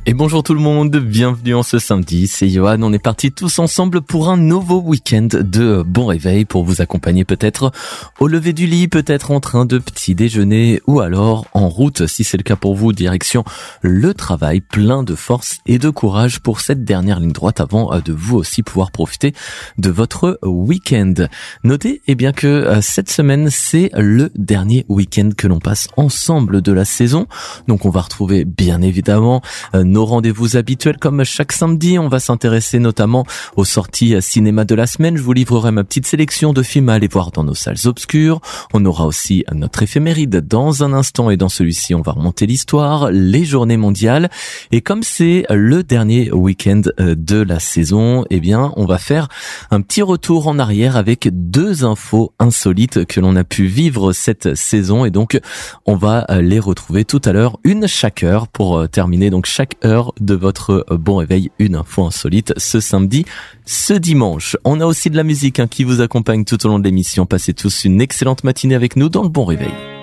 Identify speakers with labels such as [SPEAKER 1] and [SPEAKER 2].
[SPEAKER 1] Et bonjour tout le monde, bienvenue en ce samedi, c'est Johan, on est partis tous ensemble pour un nouveau week-end de bon réveil pour vous accompagner peut-être au lever du lit, peut-être en train de petit déjeuner ou alors en route si c'est le cas pour vous, direction le travail, plein de force et de courage pour cette dernière ligne droite avant de vous aussi pouvoir profiter de votre week-end. Notez bien que cette semaine c'est le dernier week-end que l'on passe ensemble de la saison, donc on va retrouver bien évidemment nos rendez-vous habituels comme chaque samedi. On va s'intéresser notamment aux sorties cinéma de la semaine. Je vous livrerai ma petite sélection de films à aller voir dans nos salles obscures. On aura aussi notre éphéméride dans un instant et dans celui-ci on va remonter l'histoire, les journées mondiales. Et comme c'est le dernier week-end de la saison, on va faire un petit retour en arrière avec 2 infos insolites que l'on a pu vivre cette saison et donc on va les retrouver tout à l'heure, une chaque heure pour terminer donc chaque heure de votre bon réveil, une info insolite ce samedi, ce dimanche. On a aussi de la musique qui vous accompagne tout au long de l'émission. Passez tous une excellente matinée avec nous dans le bon réveil.